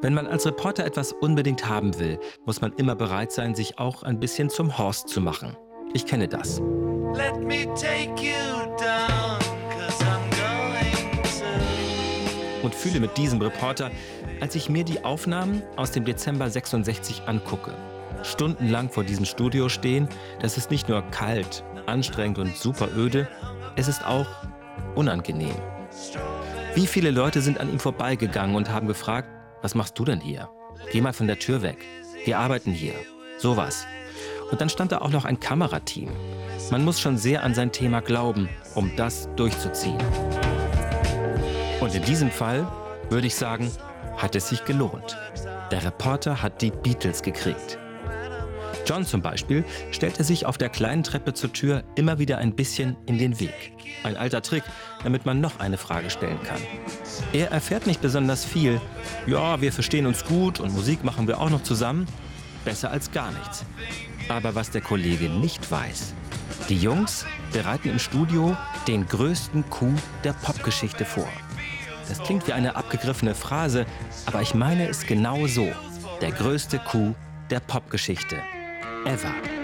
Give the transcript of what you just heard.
Wenn man als Reporter etwas unbedingt haben will, muss man immer bereit sein, sich auch ein bisschen zum Horst zu machen. Ich kenne das. Let me take you down, 'cause I'm going to. Und fühle mit diesem Reporter, als ich mir die Aufnahmen aus dem Dezember 66 angucke. Stundenlang vor diesem Studio stehen, das ist nicht nur kalt, anstrengend und super öde, es ist auch unangenehm. Wie viele Leute sind an ihm vorbeigegangen und haben gefragt, was machst du denn hier? Geh mal von der Tür weg. Wir arbeiten hier. Sowas. Und dann stand da auch noch ein Kamerateam. Man muss schon sehr an sein Thema glauben, um das durchzuziehen. Und in diesem Fall würde ich sagen, hat es sich gelohnt. Der Reporter hat die Beatles gekriegt. John zum Beispiel stellte sich auf der kleinen Treppe zur Tür immer wieder ein bisschen in den Weg. Ein alter Trick, damit man noch eine Frage stellen kann. Er erfährt nicht besonders viel. Ja, wir verstehen uns gut und Musik machen wir auch noch zusammen. Besser als gar nichts. Aber was der Kollege nicht weiß, die Jungs bereiten im Studio den größten Coup der Popgeschichte vor. Das klingt wie eine abgegriffene Phrase, aber ich meine es genau so. Der größte Coup der Popgeschichte. Ever.